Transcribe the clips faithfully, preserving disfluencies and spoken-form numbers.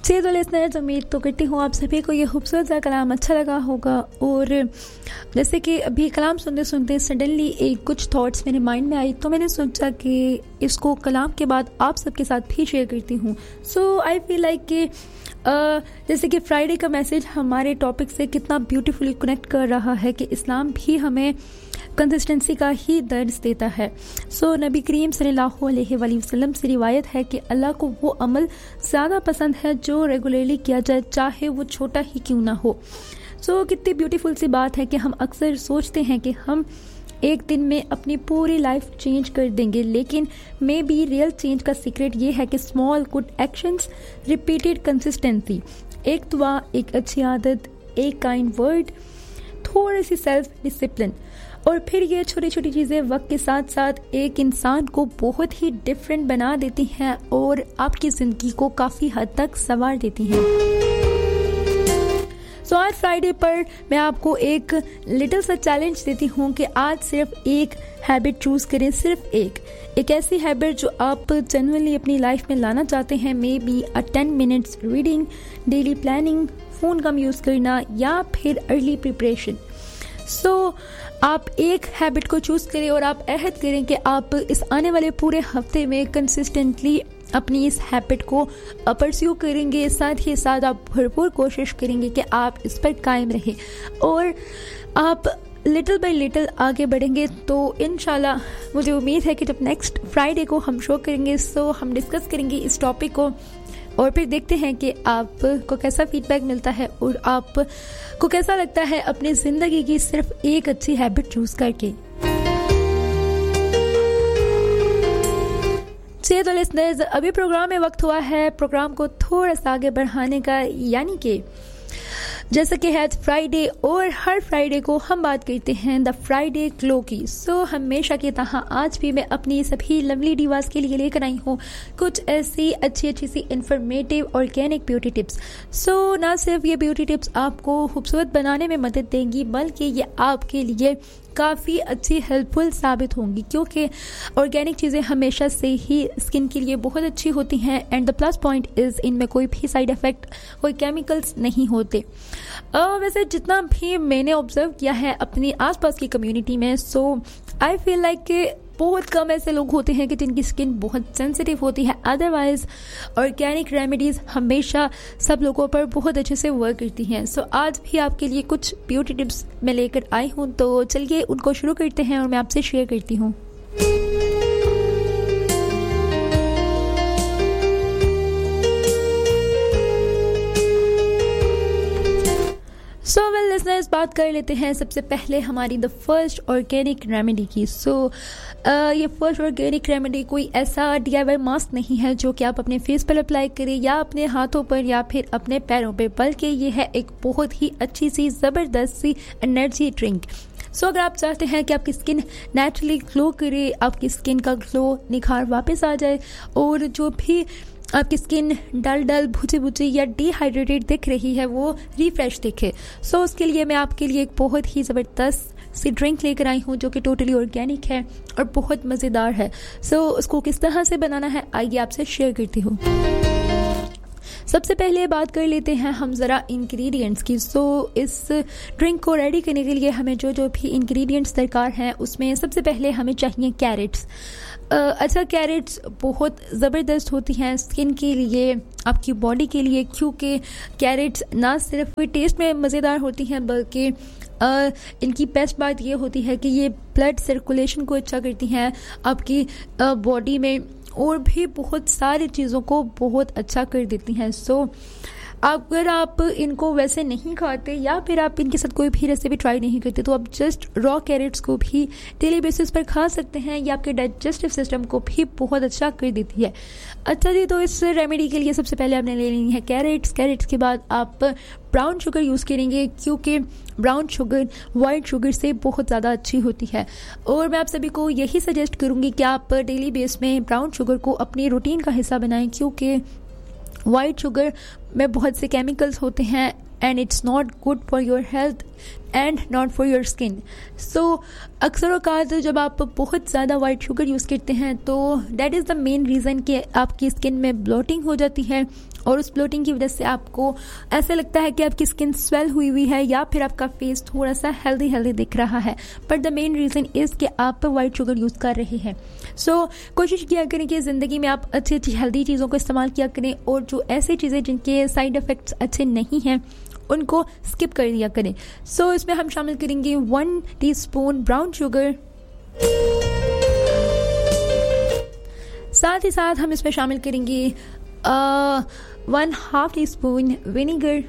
से तो लिसनर्स, उम्मीद तो करती हूँ आप सभी को ये खूबसूरत सा कलाम अच्छा लगा होगा। और जैसे कि अभी कलाम सुनते सुनते सडनली एक कुछ थॉट्स मेरे माइंड में आई, तो मैंने सोचा कि इसको कलाम के बाद आप सबके साथ भी शेयर करती हूँ। सो आई फील लाइक कि Uh, जैसे कि फ्राइडे का मैसेज हमारे टॉपिक से कितना ब्यूटीफुली कनेक्ट कर रहा है कि इस्लाम भी हमें कंसिस्टेंसी का ही दर्ज देता है। सो so, नबी करीम सल्लल्लाहु अलैहि वसल्लम से रिवायत है कि अल्लाह को वो अमल ज़्यादा पसंद है जो रेगुलरली किया जाए, चाहे वो छोटा ही क्यों ना हो। सो so, कितनी ब्यूटीफुल सी बात है कि हम अक्सर सोचते हैं कि हम एक दिन में अपनी पूरी लाइफ चेंज कर देंगे, लेकिन मे बी रियल चेंज का सीक्रेट ये है कि small good actions repeated consistently, एक दुआ, एक अच्छी आदत, एक काइंड वर्ड, थोड़ी सी सेल्फ डिसिप्लिन, और फिर ये छोटी छोटी चीज़ें वक्त के साथ साथ एक इंसान को बहुत ही डिफरेंट बना देती हैं और आपकी ज़िंदगी को काफ़ी हद तक संवार देती हैं। सो so, आज फ्राइडे पर मैं आपको एक लिटिल सा चैलेंज देती हूँ कि आज सिर्फ एक हैबिट चूज़ करें, सिर्फ एक एक ऐसी हैबिट जो आप जनरली अपनी लाइफ में लाना चाहते हैं। May be a ten minutes reading, daily planning, phone come use करना या फिर अर्ली प्रिपरेशन। सो so, आप एक हैबिट को चूज़ करें और आप अहद करें कि आप इस आने वाले पूरे हफ्ते में कंसिस्टेंटली अपनी इस हैबिट को परस्यू करेंगे। साथ ही साथ आप भरपूर कोशिश करेंगे कि आप इस पर कायम रहें और आप लिटिल बाय लिटिल आगे बढ़ेंगे। तो इंशाल्लाह मुझे उम्मीद है कि जब नेक्स्ट फ्राइडे को हम शो करेंगे सो हम डिस्कस करेंगे इस टॉपिक को और फिर देखते हैं कि आपको कैसा फीडबैक मिलता है और आपको कैसा लगता है अपनी ज़िंदगी की सिर्फ एक अच्छी हैबिट चूज़ करके। चलिए तो लिसनर्स, अभी प्रोग्राम में वक्त हुआ है प्रोग्राम को थोड़ा सा आगे बढ़ाने का, यानी कि जैसा कि है फ्राइडे और हर फ्राइडे को हम बात करते हैं द फ्राइडे ग्लो की। सो so, हमेशा की तरह आज भी मैं अपनी सभी लवली डिवास के लिए लेकर आई हूँ कुछ ऐसी अच्छी अच्छी सी इंफॉर्मेटिव ऑर्गेनिक ब्यूटी टिप्स। सो so, ना सिर्फ ये ब्यूटी टिप्स आपको खूबसूरत बनाने में मदद देंगी बल्कि ये आपके लिए काफ़ी अच्छी हेल्पफुल साबित होंगी, क्योंकि ऑर्गेनिक चीज़ें हमेशा से ही स्किन के लिए बहुत अच्छी होती हैं and the plus point is इनमें कोई भी साइड इफ़ेक्ट, कोई केमिकल्स नहीं होते। uh, वैसे जितना भी मैंने ऑब्जर्व किया है अपनी आसपास की कम्युनिटी में, सो आई फील लाइक कि बहुत कम ऐसे लोग होते हैं कि जिनकी स्किन बहुत सेंसिटिव होती है। अदरवाइज ऑर्गेनिक रेमेडीज़ हमेशा सब लोगों पर बहुत अच्छे से वर्क करती हैं। सो so, आज भी आपके लिए कुछ ब्यूटी टिप्स मैं लेकर आई हूँ, तो चलिए उनको शुरू करते हैं और मैं आपसे शेयर करती हूँ। सो वेल लिसनर्स, बात कर लेते हैं सबसे पहले हमारी द फर्स्ट ऑर्गेनिक रेमेडी की। सो so, uh, ये फर्स्ट ऑर्गेनिक रेमेडी कोई ऐसा डी आई वाई मास्क नहीं है जो कि आप अपने फेस पर अप्लाई करें या अपने हाथों पर या फिर अपने पैरों पर, बल्कि ये है एक बहुत ही अच्छी सी ज़बरदस्त सी एनर्जी ड्रिंक। सो so, अगर आप चाहते हैं कि आपकी स्किन नेचुरली ग्लो करे, आपकी स्किन का ग्लो निखार वापस आ जाए और जो भी आपकी स्किन डल डल भुजी भुजी या डिहाइड्रेटेड दिख रही है वो रिफ्रेश दिखे, सो so, उसके लिए मैं आपके लिए एक बहुत ही ज़बरदस्त सी ड्रिंक लेकर आई हूँ जो कि टोटली ऑर्गेनिक है और बहुत मज़ेदार है। सो so, उसको किस तरह से बनाना है आइए आपसे शेयर करती हूँ। सबसे पहले बात कर लेते हैं हम ज़रा इंग्रेडिएंट्स की। सो so, इस ड्रिंक को रेडी करने के लिए हमें जो जो भी इंग्रेडिएंट्स दरकार हैं उसमें सबसे पहले हमें चाहिए कैरेट्स। Uh, अच्छा, कैरेट्स बहुत ज़बरदस्त होती हैं स्किन के लिए, आपकी बॉडी के लिए, क्योंकि कैरेट्स ना सिर्फ टेस्ट में मज़ेदार होती हैं बल्कि uh, इनकी बेस्ट बात ये होती है कि ये ब्लड सर्कुलेशन को अच्छा करती हैं आपकी बॉडी uh, में और भी बहुत सारी चीज़ों को बहुत अच्छा कर देती हैं। सो so, अगर आप इनको वैसे नहीं खाते या फिर आप इनके साथ कोई भी रेसिपी ट्राई नहीं करते तो आप जस्ट रॉ कैरेट्स को भी डेली बेसिस पर खा सकते हैं, ये आपके डाइजेस्टिव सिस्टम को भी बहुत अच्छा कर देती है। अच्छा जी, तो इस रेमेडी के लिए सबसे पहले आपने ले लेनी है कैरेट्स। कैरेट्स के बाद आप ब्राउन शुगर यूज़ करेंगे क्योंकि ब्राउन शुगर वाइट शुगर से बहुत ज़्यादा अच्छी होती है और मैं आप सभी को यही सजेस्ट करूँगी कि आप डेली बेस में ब्राउन शुगर को अपनी रूटीन का हिस्सा बनाएं, क्योंकि वाइट शुगर में बहुत से केमिकल्स होते हैं and it's not good for your health and not for your skin. सो अक्सर औकात जब आप बहुत ज़्यादा वाइट शुगर यूज़ करते हैं तो that is the main reason कि आपकी स्किन में ब्लोटिंग हो जाती है और उस ब्लोटिंग की वजह से आपको ऐसा लगता है कि आपकी स्किन स्वेल हुई हुई है या फिर आपका फेस थोड़ा सा हेल्दी हेल्दी दिख रहा है, but the main reason is कि आप वाइट शुगर यूज़ कर रहे हैं. सो so, कोशिश किया करें कि ज़िंदगी में आप अच्छी अच्छी हेल्दी चीज़ों को इस्तेमाल किया करें और जो ऐसी चीज़ें जिनके साइड इफ़ेक्ट्स अच्छे नहीं हैं उनको स्किप कर दिया करें. सो so, इसमें हम शामिल करेंगे वन टीस्पून ब्राउन शुगर, साथ ही साथ हम इसमें शामिल करेंगे one half tea spoon vinegar,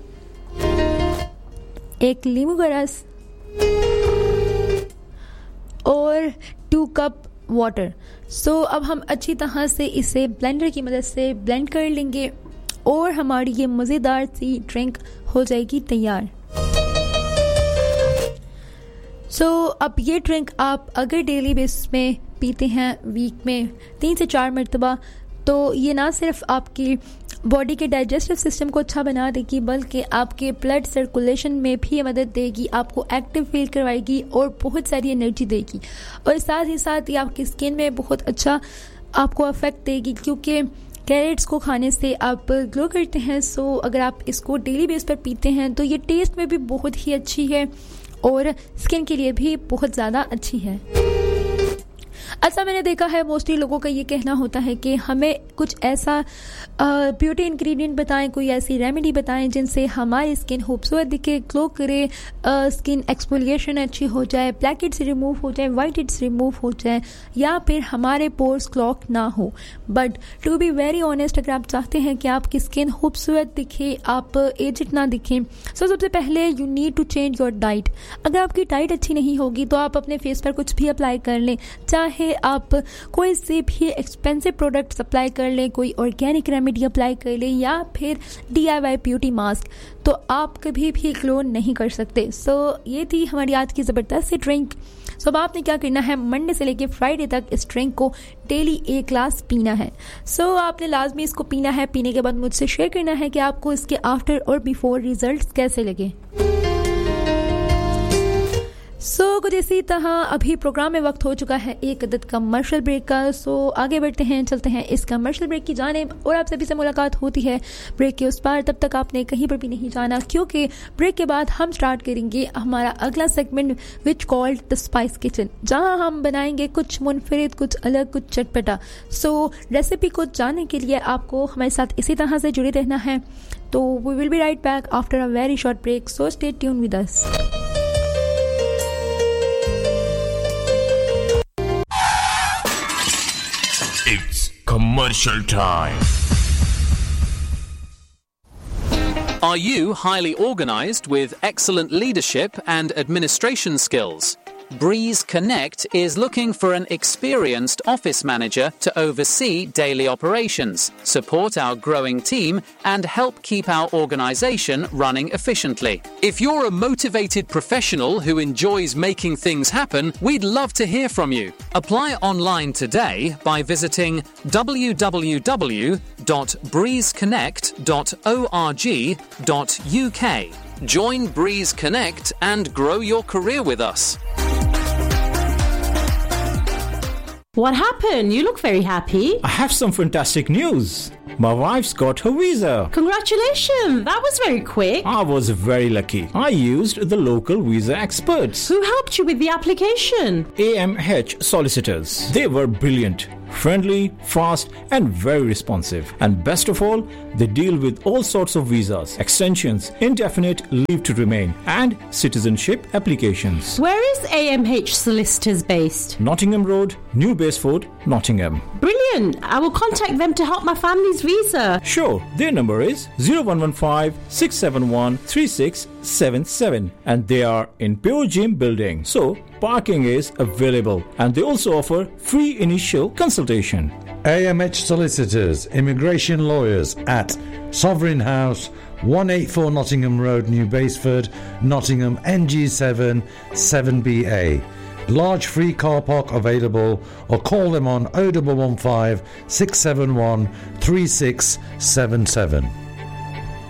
एक नींबू का रस और टू कप वाटर. सो अब हम अच्छी तरह से इसे ब्लेंडर की मदद से ब्लेंड कर लेंगे और हमारी ये मज़ेदार सी ड्रिंक हो जाएगी तैयार. सो so, अब ये ड्रिंक आप अगर डेली बेसिस में पीते हैं, वीक में तीन से चार मरतबा, तो ये ना सिर्फ आपकी बॉडी के डाइजेस्टिव सिस्टम को अच्छा बना देगी बल्कि आपके ब्लड सर्कुलेशन में भी मदद देगी, आपको एक्टिव फील करवाएगी और बहुत सारी एनर्जी देगी. और साथ ही साथ ये आपकी स्किन में बहुत अच्छा आपको अफेक्ट देगी क्योंकि कैरेट्स को खाने से आप ग्लो करते हैं. सो अगर आप इसको डेली बेस पर पीते हैं तो ये टेस्ट में भी बहुत ही अच्छी है और स्किन के लिए भी बहुत ज़्यादा अच्छी है. अच्छा, मैंने देखा है मोस्टली लोगों का ये कहना होता है कि हमें कुछ ऐसा ब्यूटी इंग्रेडिएंट बताएं, कोई ऐसी रेमेडी बताएं जिनसे हमारी स्किन खूबसूरत दिखे, ग्लो करे, स्किन एक्सफोलिएशन अच्छी हो जाए, ब्लैक हेड्स रिमूव हो जाए, वाइट हेड्स रिमूव हो जाए या फिर हमारे पोर्स क्लॉग ना हो. But to be very honest, अगर आप चाहते हैं कि आपकी स्किन खूबसूरत दिखे, आप एजिड ना दिखें, सो सबसे पहले you need to change your diet. अगर आपकी डाइट अच्छी नहीं होगी तो आप अपने फेस पर कुछ भी अप्लाई कर लें, चाहे आप कोई से भी एक्सपेंसिव प्रोडक्ट्स अप्लाई कर लें, कोई ऑर्गेनिक रेमेडी अप्लाई कर लें या फिर D I Y beauty mask, तो आप कभी भी ग्लो नहीं कर सकते. सो so, ये थी हमारी आज की ज़बरदस्त सी ड्रिंक. सो so, अब आपने क्या करना है, मंडे से लेके फ्राइडे तक इस ड्रिंक को डेली एक ग्लास पीना है. सो so, आपने लाजमी इसको पीना है. पीने के बाद मुझसे शेयर करना है कि आपको इसके आफ्टर और बिफोर रिजल्ट्स कैसे लगे. सो so, कुछ इसी तरह अभी प्रोग्राम में वक्त हो चुका है एक अदद कमर्शियल ब्रेक का. सो so, आगे बढ़ते हैं, चलते हैं इस कमर्शियल ब्रेक की जानिब और आप सभी से मुलाकात होती है ब्रेक के उस पार. तब तक आपने कहीं पर भी नहीं जाना क्योंकि ब्रेक के बाद हम स्टार्ट करेंगे हमारा अगला segment which called the spice kitchen, जहां हम बनाएंगे कुछ मुनफरिद, कुछ अलग, कुछ चटपटा. सो so, रेसिपी को जानने के लिए आपको हमारे साथ इसी तरह से जुड़े रहना है. तो we will be right back after a very short break, so stay tune with us. Commercial time. Are you highly organized with excellent leadership and administration skills? Breeze Connect is looking for an experienced office manager to oversee daily operations, support our growing team, and help keep our organization running efficiently. If you're a motivated professional who enjoys making things happen, we'd love to hear from you. Apply online today by visiting w w w dot breeze connect dot org dot u k. Join Breeze Connect and grow your career with us. What happened? You look very happy. I have some fantastic news. My wife's got her visa. Congratulations! That was very quick. I was very lucky. I used the local visa experts. Who helped you with the application? A M H solicitors. They were brilliant, friendly, fast and very responsive. And best of all, they deal with all sorts of visas, extensions, indefinite leave to remain and citizenship applications. Where is A M H Solicitors based? Nottingham Road, New Baseford, Nottingham. Brilliant! I will contact them to help my family's visa. Sure, their number is zero one one five, six seven one, three six seven seven and they are in Pure Gym building. So, parking is available and they also offer free initial consultation. A M H Solicitors, Immigration Lawyers at Sovereign House, one eighty-four Nottingham Road, New Baseford, Nottingham, N G seven, seven B A. Large free car park available or call them on oh one one five, six seven one, three six seven seven.